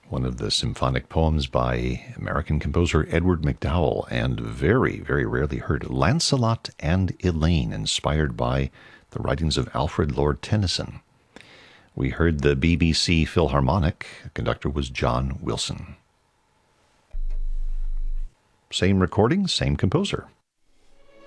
one of the symphonic poems by American composer Edward MacDowell, and very, very rarely heard, Lancelot and Elaine, inspired by the writings of Alfred Lord Tennyson. We heard the BBC Philharmonic. The conductor was John Wilson. Same recording, same composer.